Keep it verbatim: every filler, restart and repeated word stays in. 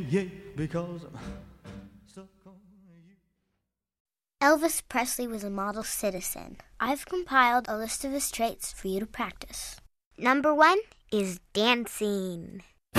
Yeah, because I'm stuck on you. Elvis Presley was a model citizen. I've compiled a list of his traits for you to practice. Number one is dancing.